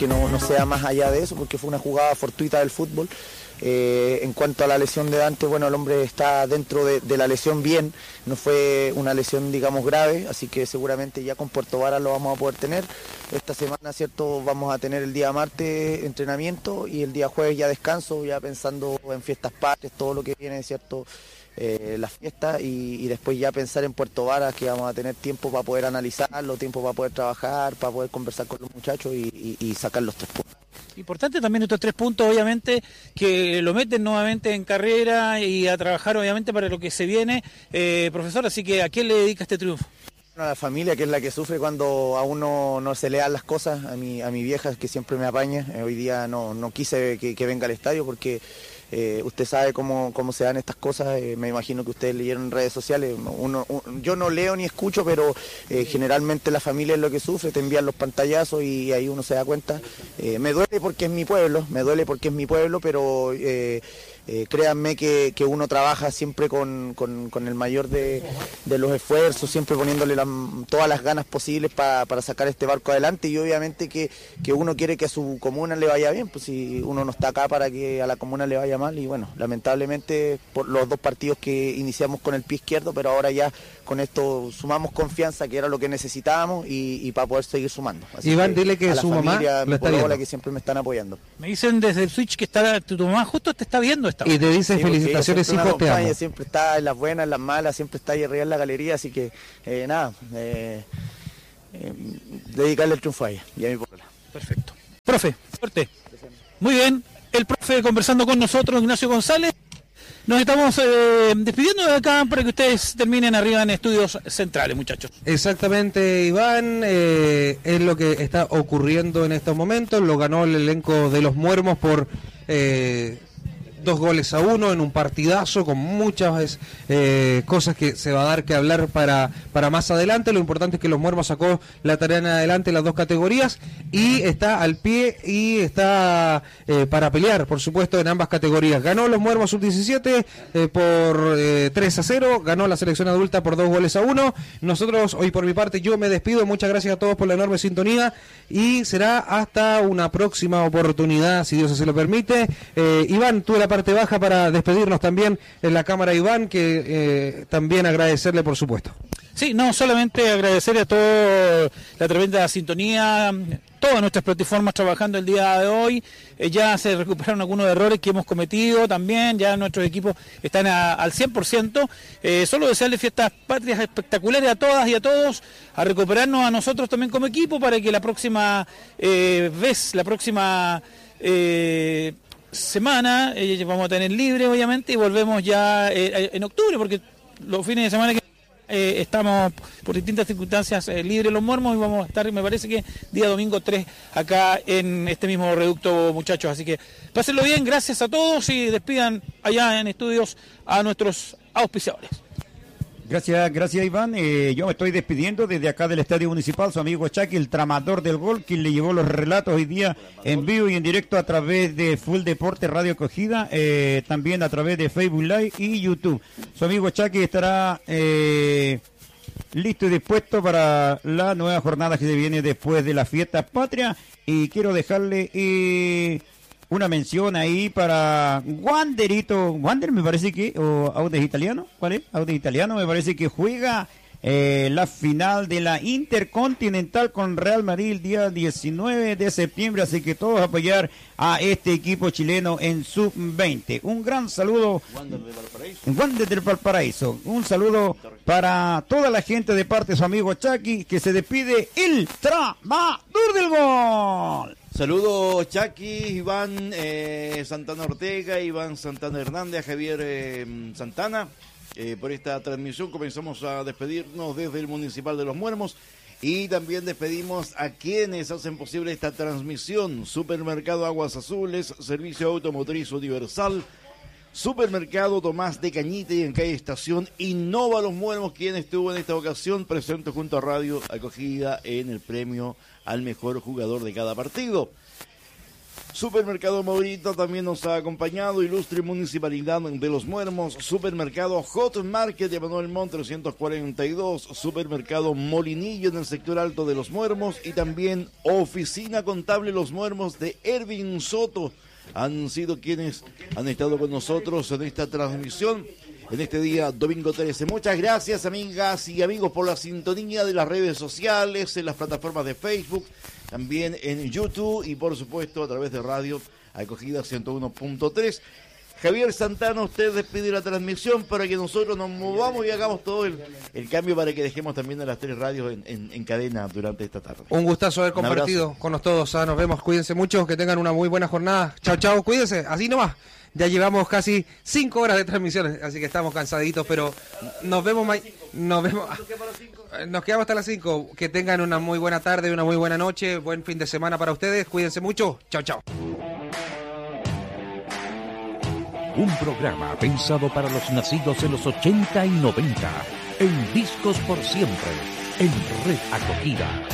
que no sea más allá de eso, porque fue una jugada fortuita del fútbol. En cuanto a la lesión de Dante, bueno, el hombre está dentro de la lesión bien, no fue una lesión, digamos, grave, así que seguramente ya con Puerto Varas lo vamos a poder tener. Esta semana, ¿cierto?, vamos a tener el día martes entrenamiento y el día jueves ya descanso, ya pensando en fiestas patrias, todo lo que viene, ¿cierto?, las fiestas y después ya pensar en Puerto Varas, que vamos a tener tiempo para poder analizarlo, tiempo para poder trabajar, para poder conversar con los muchachos y sacar los 3 puntos. Importante también estos 3 puntos, obviamente, que lo meten nuevamente en carrera y a trabajar, obviamente, para lo que se viene. Profesor, así que ¿a quién le dedica este triunfo? A la familia, que es la que sufre cuando a uno no se le dan las cosas, a mi vieja, que siempre me apaña. Hoy día no quise que venga al estadio porque usted sabe cómo se dan estas cosas. Me imagino que ustedes leyeron en redes sociales. Yo no leo ni escucho, pero generalmente la familia es lo que sufre, te envían los pantallazos y ahí uno se da cuenta. Me duele porque es mi pueblo, pero créanme que uno trabaja siempre con el mayor de los esfuerzos, siempre poniéndole todas las ganas posibles para sacar este barco adelante, y obviamente que uno quiere que a su comuna le vaya bien, pues si uno no está acá para que a la comuna le vaya mal, y bueno, lamentablemente por los 2 partidos que iniciamos con el pie izquierdo, pero ahora ya con esto sumamos confianza, que era lo que necesitábamos, y para poder seguir sumando. Así Iván, dile que su familia, mamá lo está viendo, que siempre me están apoyando. Me dicen desde el Switch que tu mamá justo te está viendo esta y te dice sí, felicitaciones, hijo, te amo. Siempre está en las buenas, en las malas, siempre está ahí arriba en la galería, así que dedicarle el triunfo a ella y a mi pueblo. Perfecto. Profe, suerte. Muy bien, el profe conversando con nosotros, Ignacio González. Nos estamos despidiendo de acá para que ustedes terminen arriba en Estudios Centrales, muchachos. Exactamente, Iván, es lo que está ocurriendo en estos momentos. Lo ganó el elenco de los Muermos por 2-1 en un partidazo con muchas cosas que se va a dar que hablar para más adelante. Lo importante es que los Muermos sacó la tarea en adelante en las 2 categorías y está al pie y está para pelear, por supuesto, en ambas categorías. Ganó los Muermos sub-17 por 3-0, ganó la selección adulta por 2-1. Nosotros, hoy por mi parte, yo me despido. Muchas gracias a todos por la enorme sintonía y será hasta una próxima oportunidad, si Dios así lo permite. Iván, tú la parte baja para despedirnos también en la cámara, Iván, que también agradecerle, por supuesto. Sí, no, solamente agradecer a toda la tremenda sintonía, todas nuestras plataformas trabajando el día de hoy. Ya se recuperaron algunos errores que hemos cometido también, ya nuestros equipos están al 100%. Solo desearles fiestas patrias espectaculares a todas y a todos, a recuperarnos a nosotros también como equipo para que la próxima semana vamos a tener libre, obviamente, y volvemos ya en octubre, porque los fines de semana que estamos por distintas circunstancias libres los Muermos, y vamos a estar, me parece que día domingo 3 acá en este mismo reducto, muchachos. Así que pásenlo bien, gracias a todos y despidan allá en estudios a nuestros auspiciadores. Gracias Iván. Yo me estoy despidiendo desde acá del Estadio Municipal, su amigo Chucky, el tramador del gol, quien le llevó los relatos hoy día en vivo y en directo a través de Full Deporte Radio Acogida, también a través de Facebook Live y YouTube. Su amigo Chucky estará listo y dispuesto para la nueva jornada que se viene después de la fiesta patria, y quiero dejarle una mención ahí para Wander me parece que, o Audax Italiano, ¿cuál es? Audax Italiano me parece que juega la final de la Intercontinental con Real Madrid el día 19 de septiembre, así que todos apoyar a este equipo chileno en sub-20. Un gran saludo, Wander del Valparaíso, un saludo para toda la gente de parte de su amigo Chucky, que se despide el tramador del gol. Saludos Chucky, Iván Santana Ortega, Iván Santana Hernández, Javier Santana. Por esta transmisión comenzamos a despedirnos desde el Municipal de los Muermos y también despedimos a quienes hacen posible esta transmisión: Supermercado Aguas Azules, Servicio Automotriz Universal, Supermercado Tomás de Cañite y en calle Estación Innova Los Muermos, quien estuvo en esta ocasión presente junto a Radio Acogida en el premio al mejor jugador de cada partido. Supermercado Maurita también nos ha acompañado, ilustre Municipalidad de Los Muermos, Supermercado Hot Market de Manuel Montt 342, Supermercado Molinillo en el sector alto de Los Muermos y también Oficina Contable Los Muermos de Ervin Soto. Han sido quienes han estado con nosotros en esta transmisión en este día domingo 13. Muchas gracias, amigas y amigos, por la sintonía de las redes sociales, en las plataformas de Facebook, también en YouTube y por supuesto a través de Radio Acogida 101.3. Javier Santana, usted despide la transmisión para que nosotros nos movamos y hagamos todo el cambio para que dejemos también a las 3 radios en cadena durante esta tarde. Un gustazo haber compartido con todos. Nos vemos, cuídense mucho, que tengan una muy buena jornada. Chao, chao, cuídense, así nomás. Ya llevamos casi 5 horas de transmisiones, así que estamos cansaditos, pero nos vemos nos quedamos hasta las 5. Que tengan una muy buena tarde, una muy buena noche, buen fin de semana para ustedes. Cuídense mucho. Chao, chao. Un programa pensado para los nacidos en los 80 y 90, en Discos por Siempre, en Red Acogida.